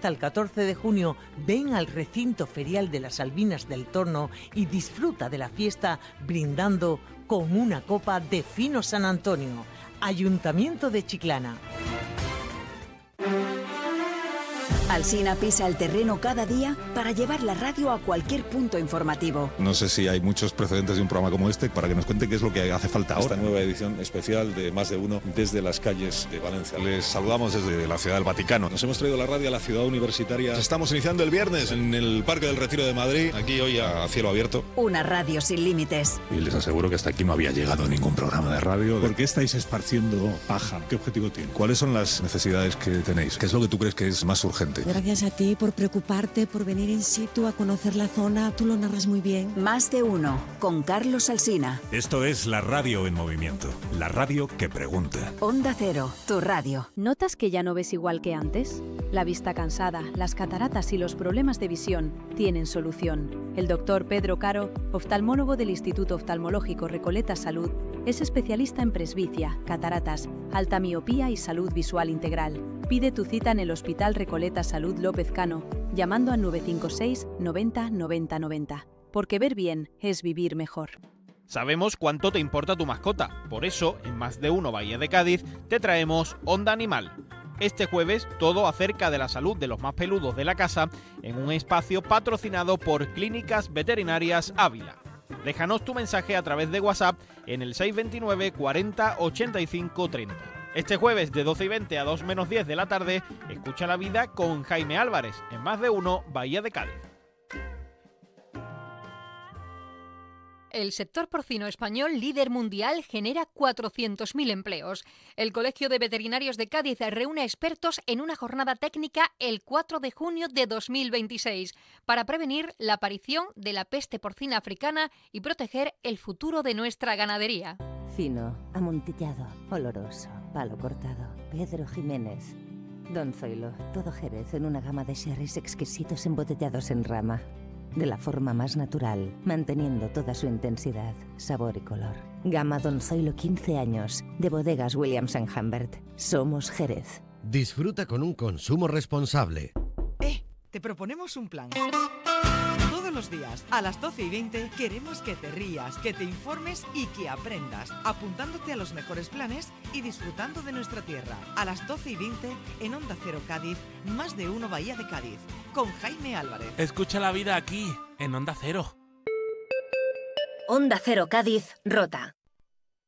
hasta el 14 de junio, ven al recinto ferial de las Albinas del Torno y disfruta de la fiesta brindando con una copa de Fino San Antonio. Ayuntamiento de Chiclana. Alsina pisa el terreno cada día para llevar la radio a cualquier punto informativo. No sé si hay muchos precedentes de un programa como este para que nos cuente qué es lo que hace falta ahora. Esta nueva edición especial de Más de Uno desde las calles de Valencia. Les saludamos desde la Ciudad del Vaticano. Nos hemos traído la radio a la ciudad universitaria. Estamos iniciando el viernes en el Parque del Retiro de Madrid, aquí hoy a cielo abierto. Una radio sin límites. Y les aseguro que hasta aquí no había llegado ningún programa de radio. ¿Por qué estáis esparciendo paja? ¿Qué objetivo tiene? ¿Cuáles son las necesidades que tenéis? ¿Qué es lo que tú crees que es más urgente? Gracias a ti por preocuparte, por venir in situ a conocer la zona. Tú lo narras muy bien. Más de Uno, con Carlos Alsina. Esto es la radio en movimiento. La radio que pregunta. Onda Cero, tu radio. ¿Notas que ya no ves igual que antes? La vista cansada, las cataratas y los problemas de visión tienen solución. El doctor Pedro Caro, oftalmólogo del Instituto Oftalmológico Recoleta Salud, es especialista en presbicia, cataratas, alta miopía y salud visual integral. Pide tu cita en el Hospital Recoleta Salud López Cano, llamando al 956 90 90 90. Porque ver bien es vivir mejor. Sabemos cuánto te importa tu mascota, por eso, en Más de Uno Bahía de Cádiz, te traemos Onda Animal. Este jueves, todo acerca de la salud de los más peludos de la casa, en un espacio patrocinado por Clínicas Veterinarias Ávila. Déjanos tu mensaje a través de WhatsApp en el 629 40 85 30. Este jueves de 12:20 a 2 menos 10 de la tarde, escucha la vida con Jaime Álvarez, en Más de Uno Bahía de Cádiz. El sector porcino español, líder mundial, genera 400.000 empleos. El Colegio de Veterinarios de Cádiz reúne a expertos en una jornada técnica el 4 de junio de 2026 para prevenir la aparición de la peste porcina africana y proteger el futuro de nuestra ganadería. Fino, amontillado, oloroso, palo cortado. Pedro Jiménez. Don Zoilo, todo Jerez en una gama de sherries exquisitos embotellados en rama. De la forma más natural, manteniendo toda su intensidad, sabor y color. Gama Don Zoilo 15 años, de Bodegas Williams & Humbert. Somos Jerez. Disfruta con un consumo responsable. Te proponemos un plan. Todos los días, a las 12:20, queremos que te rías, que te informes y que aprendas, apuntándote a los mejores planes y disfrutando de nuestra tierra. A las 12:20, en Onda Cero Cádiz, Más de Uno Bahía de Cádiz, con Jaime Álvarez. Escucha la vida aquí, en Onda Cero. Onda Cero Cádiz, Rota.